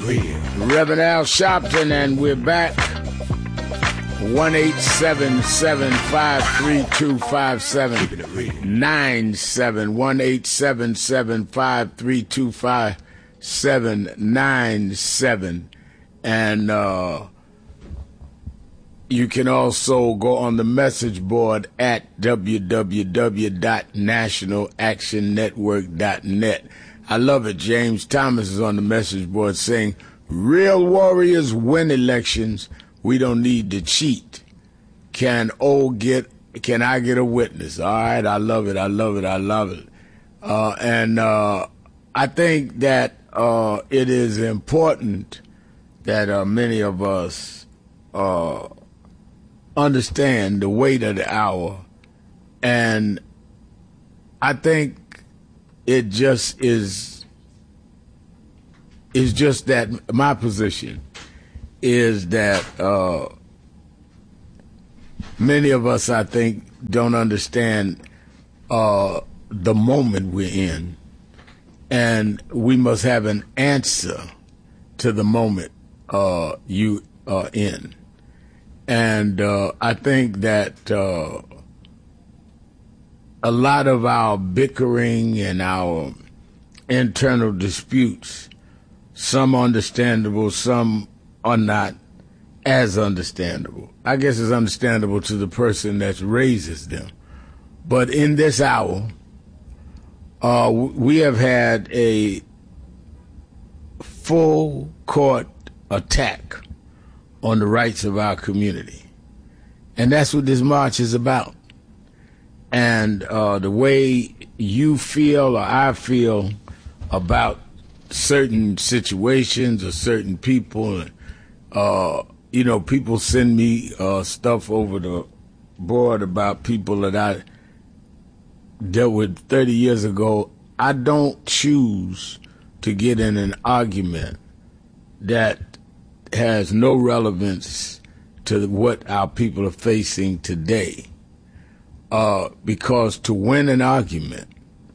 Reverend Al Sharpton, and we're back. 1-877-532-5797. 1-877-532-5797. And you can also go on the message board at www.nationalactionnetwork.net. I love it. James Thomas is on the message board saying, real warriors win elections. We don't need to cheat. Can I get a witness? All right, I love it. And I think that it is important that many of us understand the weight of the hour. And I think it just is just that my position is that many of us, I think, don't understand the moment we're in, and we must have an answer to the moment you are in. And I think that a lot of our bickering and our internal disputes, some understandable, some are not as understandable. I guess it's understandable to the person that raises them. But in this hour, we have had a full court attack on the rights of our community. And that's what this march is about. And the way you feel or I feel about certain situations or certain people, people send me stuff over the board about people that I dealt with 30 years ago. I don't choose to get in an argument that has no relevance to what our people are facing today. Because to win an argument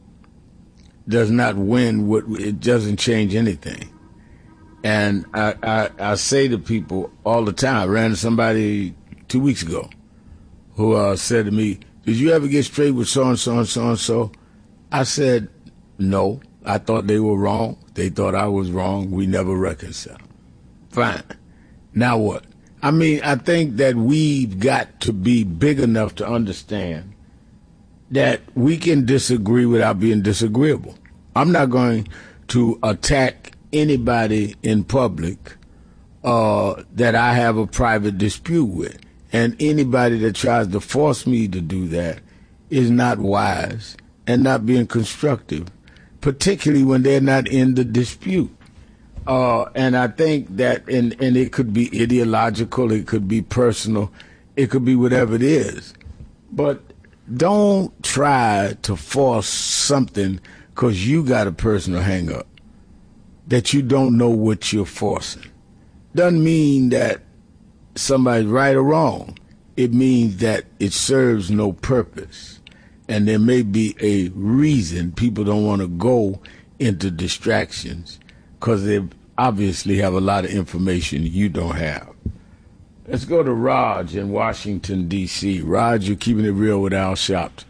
does not win it doesn't change anything. And I say to people all the time, I ran into somebody 2 weeks ago who said to me, did you ever get straight with so-and-so and so-and-so? I said, no. I thought they were wrong. They thought I was wrong. We never reconciled. Fine. Now what? I mean, I think that we've got to be big enough to understand that we can disagree without being disagreeable. I'm not going to attack anybody in public that I have a private dispute with. And anybody that tries to force me to do that is not wise and not being constructive, particularly when they're not in the dispute. And I think that, and it could be ideological, it could be personal, it could be whatever it is. But don't try to force something because you got a personal hang-up that you don't know what you're forcing. Doesn't mean that somebody's right or wrong. It means that it serves no purpose. And there may be a reason people don't want to go into distractions because they obviously have a lot of information you don't have. Let's go to Raj in Washington, D.C. Raj, you're keeping it real with Al Sharpton.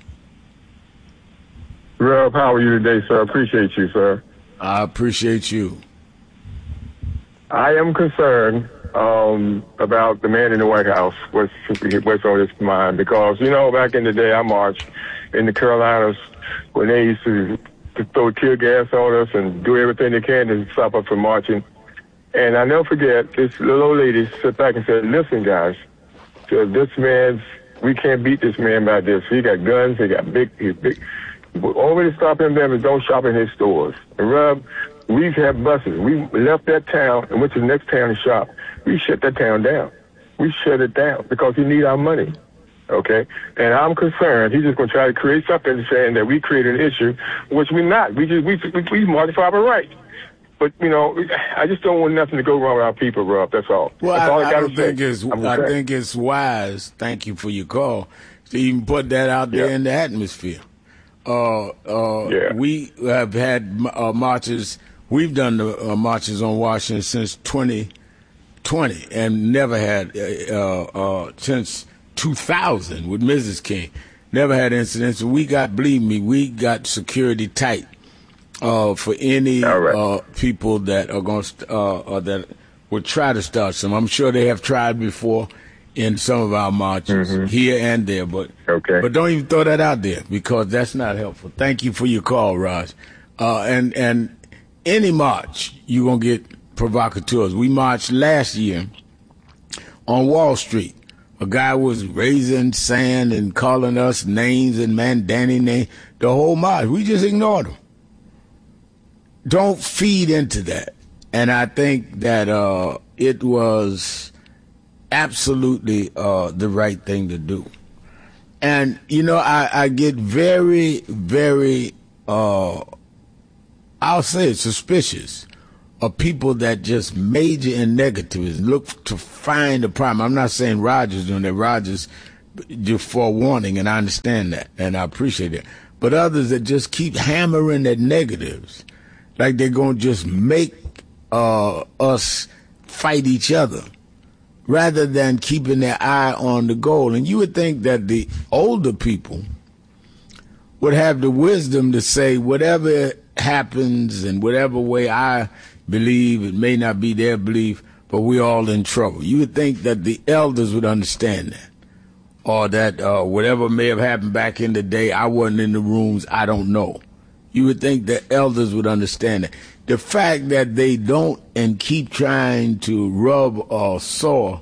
Rob, how are you today, sir? I appreciate you, sir. I appreciate you. I am concerned about the man in the White House, what's on his mind, because, back in the day I marched in the Carolinas when they used to throw tear gas on us and do everything they can to stop us from marching. And I never forget, this little old lady sat back and said, listen, guys, we can't beat this man by this. He got guns, he's big. All we stop him there is don't shop in his stores. And Rob, we've had buses. We left that town and went to the next town to shop. We shut that town down. We shut it down because he need our money. Okay? And I'm concerned he's just going to try to create something saying that we created an issue, which we're not. We march for our rights. But, I just don't want nothing to go wrong with our people, Rob. That's all. Well, that's all I think it's wise, thank you for your call, to even put that out there in the atmosphere. We have had marches we've done the marches on Washington since 2020 and never had, since 2000 with Mrs. King, never had incidents. Believe me, we got security tight for any people that are going to, that would try to start some. I'm sure they have tried before in some of our marches, here and there, but don't even throw that out there because that's not helpful. Thank you for your call, Raj. And any march, you're going to get provocateurs. We marched last year on Wall Street. A guy was raising sand and calling us names and Mandani names. The whole march, we just ignored him. Don't feed into that. And I think that it was absolutely the right thing to do. And, I get very, very, I'll say it, suspicious of people that just major in negativism, look to find a problem. I'm not saying Rogers doing that. Rogers, just forewarning, and I understand that, and I appreciate it. But others that just keep hammering at negatives, like they're going to just make us fight each other, rather than keeping their eye on the goal. And you would think that the older people would have the wisdom to say, whatever happens and whatever way I believe, it may not be their belief, but we're all in trouble. You would think that the elders would understand that. Or that whatever may have happened back in the day, I wasn't in the rooms, I don't know. You would think the elders would understand that. The fact that they don't and keep trying to rub or saw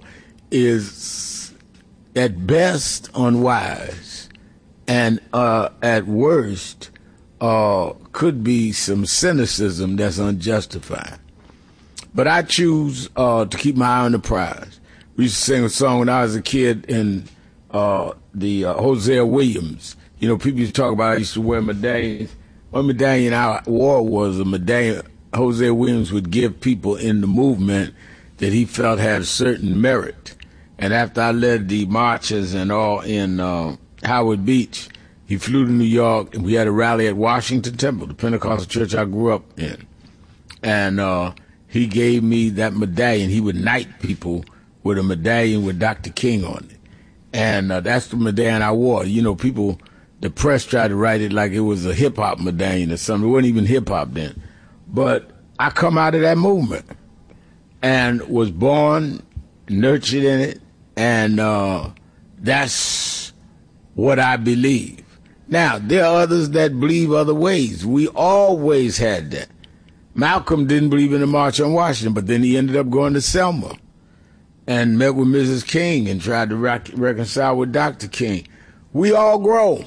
is at best unwise, and at worst could be some cynicism that's unjustified. But I choose to keep my eye on the prize. We used to sing a song when I was a kid in the Hosea Williams. People used to talk about I used to wear medallions. One medallion I wore was a medallion Hosea Williams would give people in the movement that he felt had a certain merit. And after I led the marches and all in Howard Beach, he flew to New York, and we had a rally at Washington Temple, the Pentecostal church I grew up in. And he gave me that medallion. He would knight people with a medallion with Dr. King on it. And that's the medallion I wore. People, the press tried to write it like it was a hip-hop medallion or something. It wasn't even hip-hop then. But I come out of that movement and was born, nurtured in it, and that's what I believe. Now, there are others that believe other ways. We always had that. Malcolm didn't believe in the March on Washington, but then he ended up going to Selma and met with Mrs. King and tried to reconcile with Dr. King. We all grow,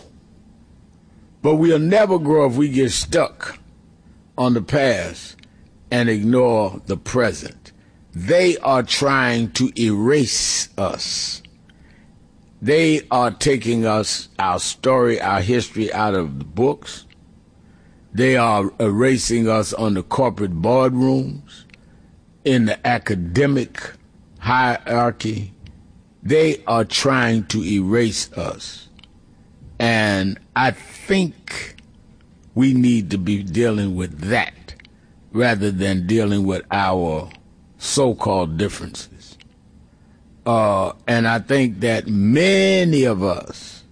but we'll never grow if we get stuck on the past and ignore the present. They are trying to erase us. They are taking us, our story, our history out of the books. They are erasing us on the corporate boardrooms, in the academic hierarchy. They are trying to erase us. And I think we need to be dealing with that rather than dealing with our so-called differences. And I think that many of us,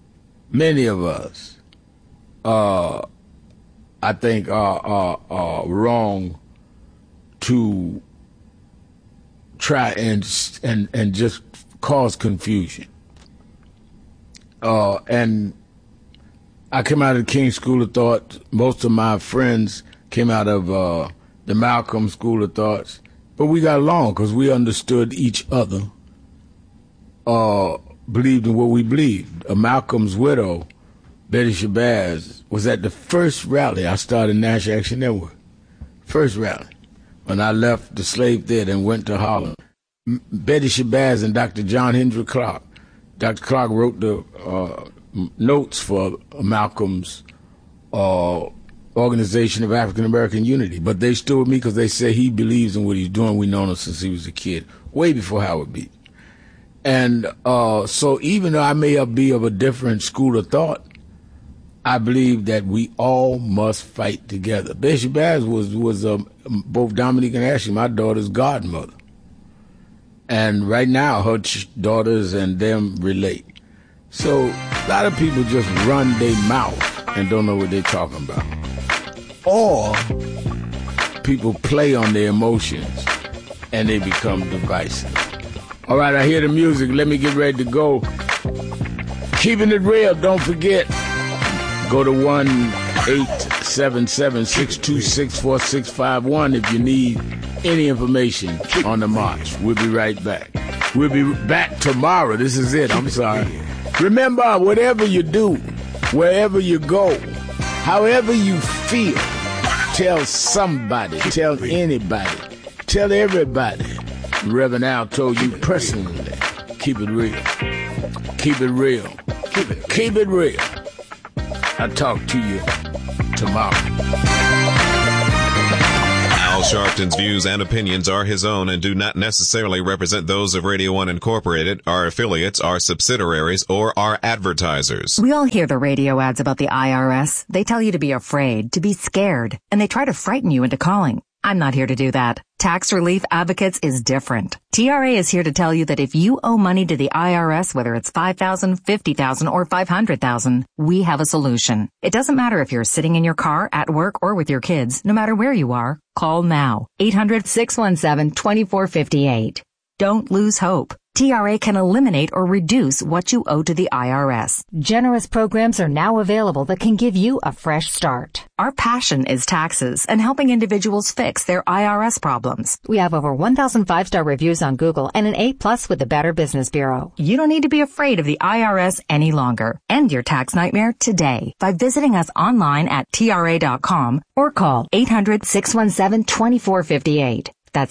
I think are wrong to try and just cause confusion. And I came out of the King School of Thought. Most of my friends came out of the Malcolm School of Thoughts. But we got along because we understood each other, believed in what we believed. Malcolm's widow, Betty Shabazz, was at the first rally I started National Action Network. First rally. When I left the slave theater and went to Harlem. Betty Shabazz and Dr. John Hendrick Clark. Dr. Clark wrote the notes for Malcolm's Organization of African American Unity. But they stood with me because they said he believes in what he's doing. We've known him since he was a kid, way before Howard Beach. And so even though I may be of a different school of thought, I believe that we all must fight together. Bessie Bass was both Dominique and Ashley, my daughter's godmother. And right now, her daughters and them relate. So a lot of people just run their mouth and don't know what they're talking about. Or people play on their emotions and they become divisive. All right, I hear the music. Let me get ready to go. Keeping it real, don't forget. Go to 1-877-626-4651 if you need any information on the march. We'll be right back. We'll be back tomorrow. This is it. I'm sorry. Remember, whatever you do, wherever you go, however you feel, tell somebody, tell anybody, tell everybody. Reverend Al told you personally, keep it real. Keep it real. Keep it real. I'll talk to you tomorrow. Al Sharpton's views and opinions are his own and do not necessarily represent those of Radio 1 Incorporated, our affiliates, our subsidiaries, or our advertisers. We all hear the radio ads about the IRS. They tell you to be afraid, to be scared, and they try to frighten you into calling. I'm not here to do that. Tax Relief Advocates is different. TRA is here to tell you that if you owe money to the IRS, whether it's $5,000, $50,000, or $500,000, we have a solution. It doesn't matter if you're sitting in your car, at work, or with your kids. No matter where you are, call now. 800-617-2458. Don't lose hope. TRA can eliminate or reduce what you owe to the IRS. Generous programs are now available that can give you a fresh start. Our passion is taxes and helping individuals fix their IRS problems. We have over 1,000 5-star reviews on Google and an A+ with the Better Business Bureau. You don't need to be afraid of the IRS any longer. End your tax nightmare today by visiting us online at TRA.com or call 800-617-2458. That's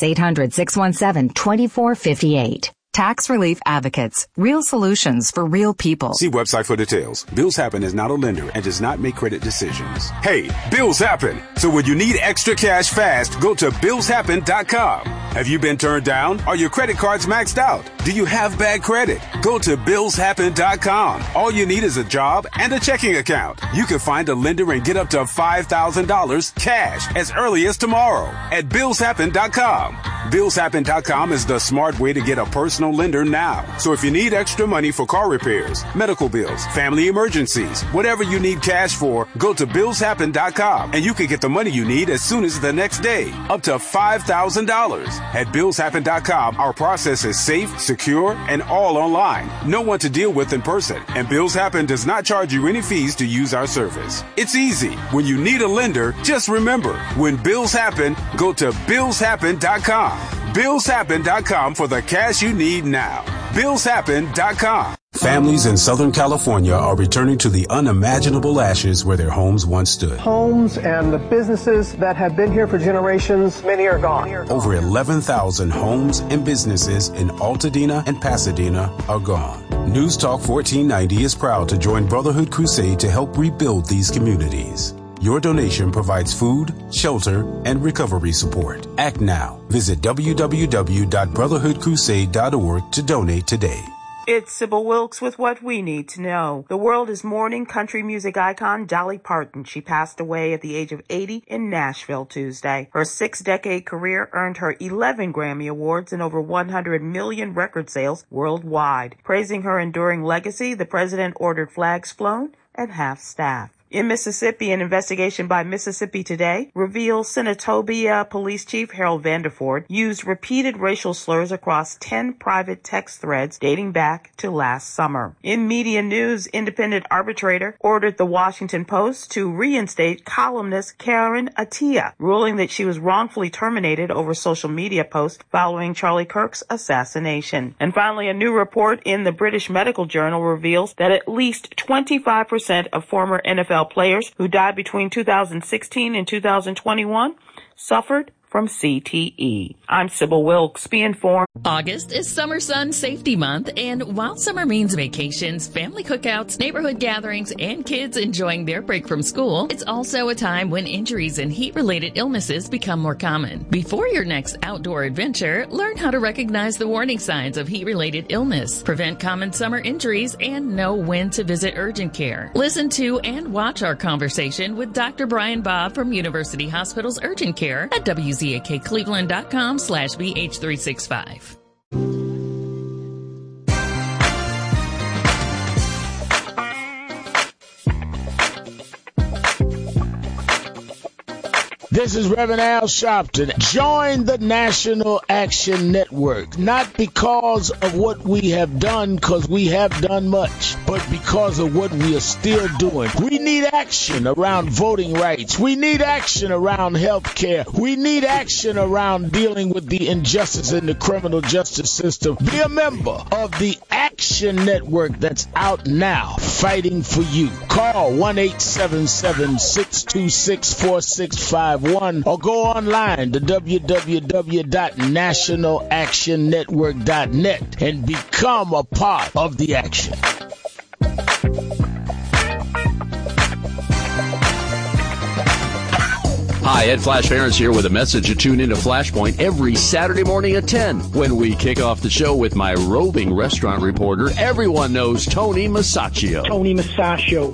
800-617-2458. Tax Relief Advocates. Real solutions for real people. See website for details. Bills Happen is not a lender and does not make credit decisions. Hey, bills happen. So when you need extra cash fast, go to BillsHappen.com. Have you been turned down? Are your credit cards maxed out? Do you have bad credit? Go to BillsHappen.com. All you need is a job and a checking account. You can find a lender and get up to $5,000 cash as early as tomorrow at BillsHappen.com. BillsHappen.com is the smart way to get a personal lender now. So if you need extra money for car repairs, medical bills, family emergencies, whatever you need cash for, go to BillsHappen.com and you can get the money you need as soon as the next day, up to $5,000. At BillsHappen.com, our process is safe, secure, and all online. No one to deal with in person. And Bills Happen does not charge you any fees to use our service. It's easy. When you need a lender, just remember, when bills happen, go to BillsHappen.com. BillsHappen.com for the cash you need now. BillsHappen.com. Families in Southern California are returning to the unimaginable ashes where their homes once stood. Homes and the businesses that have been here for generations, many are gone. Over 11,000 homes and businesses in Altadena and Pasadena are gone. News Talk 1490 is proud to join Brotherhood Crusade to help rebuild these communities. Your donation provides food, shelter, and recovery support. Act now. Visit www.brotherhoodcrusade.org to donate today. It's Sybil Wilkes with what we need to know. The world is mourning country music icon Dolly Parton. She passed away at the age of 80 in Nashville Tuesday. Her 6-decade career earned her 11 Grammy Awards and over 100 million record sales worldwide. Praising her enduring legacy, the president ordered flags flown at half-staff. In Mississippi, an investigation by Mississippi Today reveals Senatobia Police Chief Harold Vanderford used repeated racial slurs across 10 private text threads dating back to last summer. In media news, independent arbitrator ordered the Washington Post to reinstate columnist Karen Attiah, ruling that she was wrongfully terminated over social media posts following Charlie Kirk's assassination. And finally, a new report in the British Medical Journal reveals that at least 25% of former NFL players who died between 2016 and 2021 suffered from CTE. I'm Sybil Wilkes. Be informed. August is Summer Sun Safety Month, and while summer means vacations, family cookouts, neighborhood gatherings, and kids enjoying their break from school, it's also a time when injuries and heat-related illnesses become more common. Before your next outdoor adventure, learn how to recognize the warning signs of heat-related illness, prevent common summer injuries, and know when to visit urgent care. Listen to and watch our conversation with Dr. Brian Bob from University Hospital's Urgent Care at wzakcleveland.com/BH365. This is Reverend Al Sharpton. Join the National Action Network, not because of what we have done, because we have done much, but because of what we are still doing. We need action around voting rights. We need action around health care. We need action around dealing with the injustice in the criminal justice system. Be a member of the Action Network that's out now, fighting for you. Call 1-877-626-4651 or go online to www.nationalactionnetwork.net and become a part of the action. Hi, Ed Flash Ferris here with a message to tune into Flashpoint every Saturday morning at 10 when we kick off the show with my roving restaurant reporter. Everyone knows Tony Masaccio. Tony Masaccio.